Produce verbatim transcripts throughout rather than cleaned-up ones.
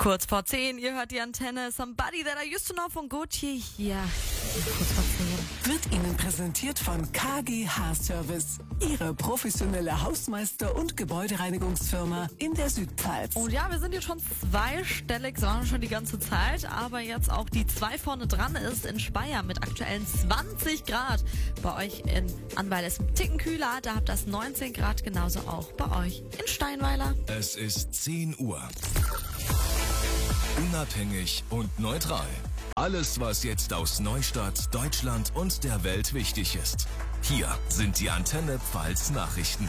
Kurz vor zehn, ihr hört die Antenne. Somebody That I Used to Know von Gucci hier. Kurz vor zehn. Wird Ihnen präsentiert von K G H Service, Ihre professionelle Hausmeister- und Gebäudereinigungsfirma in der Südpfalz. Und ja, wir sind jetzt schon zweistellig, waren schon die ganze Zeit, aber jetzt auch die zwei vorne dran ist in Speyer mit aktuellen zwanzig Grad. Bei euch in Annweiler ist ein Ticken kühler, da habt ihr neunzehn Grad, genauso auch bei euch in Steinweiler. Es ist zehn Uhr. Unabhängig und neutral. Alles, was jetzt aus Neustadt, Deutschland und der Welt wichtig ist. Hier sind die Antenne Pfalz Nachrichten.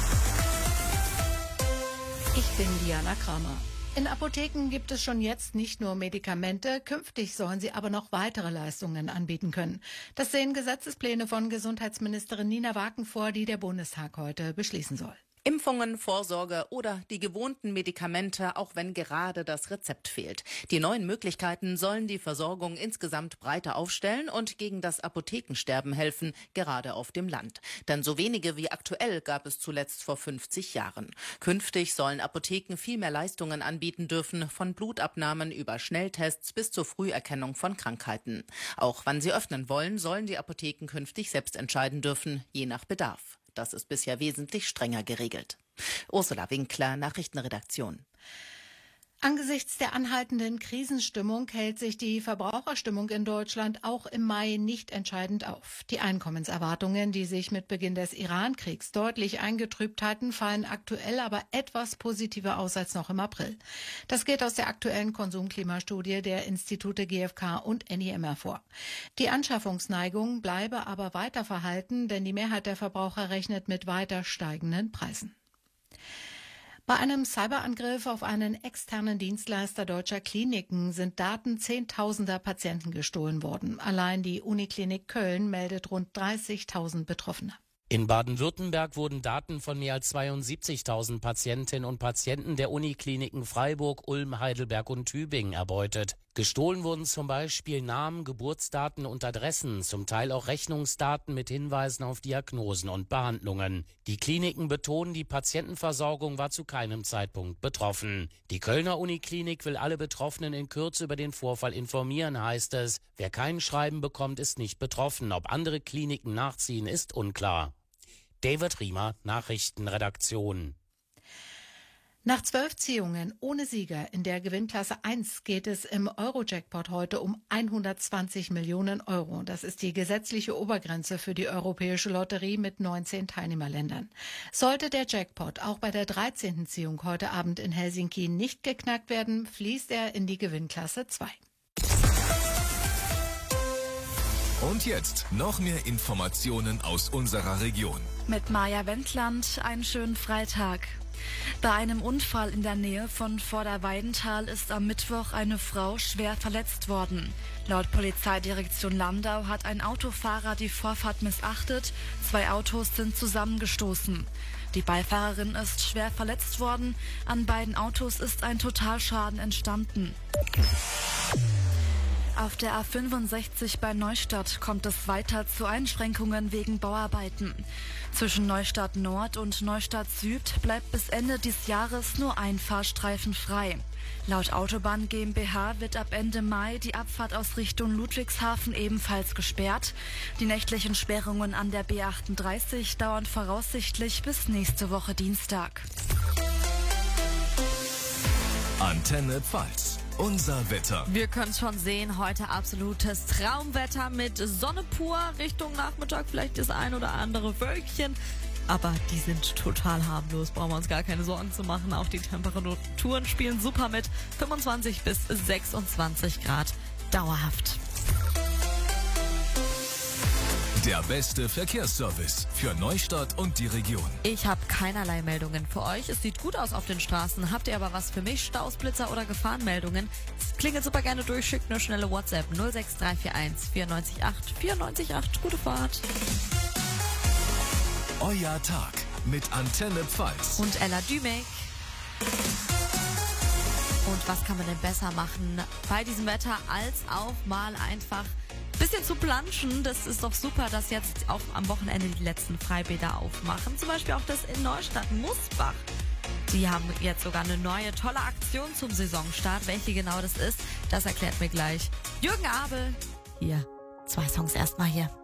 Ich bin Diana Kramer. In Apotheken gibt es schon jetzt nicht nur Medikamente, künftig sollen sie aber noch weitere Leistungen anbieten können. Das sehen Gesetzespläne von Gesundheitsministerin Nina Waken vor, die der Bundestag heute beschließen soll. Impfungen, Vorsorge oder die gewohnten Medikamente, auch wenn gerade das Rezept fehlt. Die neuen Möglichkeiten sollen die Versorgung insgesamt breiter aufstellen und gegen das Apothekensterben helfen, gerade auf dem Land. Denn so wenige wie aktuell gab es zuletzt vor fünfzig Jahren. Künftig sollen Apotheken viel mehr Leistungen anbieten dürfen, von Blutabnahmen über Schnelltests bis zur Früherkennung von Krankheiten. Auch wann sie öffnen wollen, sollen die Apotheken künftig selbst entscheiden dürfen, je nach Bedarf. Das ist bisher wesentlich strenger geregelt. Ursula Winkler, Nachrichtenredaktion. Angesichts der anhaltenden Krisenstimmung hält sich die Verbraucherstimmung in Deutschland auch im Mai nicht entscheidend auf. Die Einkommenserwartungen, die sich mit Beginn des Iran-Kriegs deutlich eingetrübt hatten, fallen aktuell aber etwas positiver aus als noch im April. Das geht aus der aktuellen Konsumklimastudie der Institute G f K und N I M hervor. Die Anschaffungsneigung bleibe aber weiter verhalten, denn die Mehrheit der Verbraucher rechnet mit weiter steigenden Preisen. Bei einem Cyberangriff auf einen externen Dienstleister deutscher Kliniken sind Daten zehntausender Patienten gestohlen worden. Allein die Uniklinik Köln meldet rund dreißigtausend Betroffene. In Baden-Württemberg wurden Daten von mehr als zweiundsiebzigtausend Patientinnen und Patienten der Unikliniken Freiburg, Ulm, Heidelberg und Tübingen erbeutet. Gestohlen wurden zum Beispiel Namen, Geburtsdaten und Adressen, zum Teil auch Rechnungsdaten mit Hinweisen auf Diagnosen und Behandlungen. Die Kliniken betonen, die Patientenversorgung war zu keinem Zeitpunkt betroffen. Die Kölner Uniklinik will alle Betroffenen in Kürze über den Vorfall informieren, heißt es. Wer kein Schreiben bekommt, ist nicht betroffen. Ob andere Kliniken nachziehen, ist unklar. David Riemer, Nachrichtenredaktion. Nach zwölf Ziehungen ohne Sieger in der Gewinnklasse eins geht es im Euro-Jackpot heute um hundertzwanzig Millionen Euro. Das ist die gesetzliche Obergrenze für die Europäische Lotterie mit neunzehn Teilnehmerländern. Sollte der Jackpot auch bei der dreizehnten Ziehung heute Abend in Helsinki nicht geknackt werden, fließt er in die Gewinnklasse zwei. Und jetzt noch mehr Informationen aus unserer Region. Mit Maja Wendland einen schönen Freitag. Bei einem Unfall in der Nähe von Vorderweidenthal ist am Mittwoch eine Frau schwer verletzt worden. Laut Polizeidirektion Landau hat ein Autofahrer die Vorfahrt missachtet. Zwei Autos sind zusammengestoßen. Die Beifahrerin ist schwer verletzt worden. An beiden Autos ist ein Totalschaden entstanden. Auf der A fünfundsechzig bei Neustadt kommt es weiter zu Einschränkungen wegen Bauarbeiten. Zwischen Neustadt Nord und Neustadt Süd bleibt bis Ende des Jahres nur ein Fahrstreifen frei. Laut Autobahn GmbH wird ab Ende Mai die Abfahrt aus Richtung Ludwigshafen ebenfalls gesperrt. Die nächtlichen Sperrungen an der B achtunddreißig dauern voraussichtlich bis nächste Woche Dienstag. Antenne Pfalz. Unser Wetter. Wir können es schon sehen, heute absolutes Traumwetter mit Sonne pur. Richtung Nachmittag vielleicht das ein oder andere Wölkchen. Aber die sind total harmlos, brauchen wir uns gar keine Sorgen zu machen. Auch die Temperaturen spielen super mit. fünfundzwanzig bis sechsundzwanzig Grad dauerhaft. Der beste Verkehrsservice für Neustadt und die Region. Ich habe keinerlei Meldungen für euch. Es sieht gut aus auf den Straßen. Habt ihr aber was für mich? Staus, Blitzer oder Gefahrenmeldungen? Klingelt super gerne durch. Schickt nur schnelle WhatsApp null sechs drei vier eins vier neun acht vier neun acht. Gute Fahrt. Euer Tag mit Antenne Pfalz. Und Ella Dümek. Und was kann man denn besser machen bei diesem Wetter, als auch mal einfach bisschen zu planschen. Das ist doch super, dass jetzt auch am Wochenende die letzten Freibäder aufmachen. Zum Beispiel auch das in Neustadt Musbach. die haben jetzt sogar eine neue, tolle Aktion zum Saisonstart. Welche genau das ist, das erklärt mir gleich Jürgen Abel. Hier, zwei Songs erstmal hier.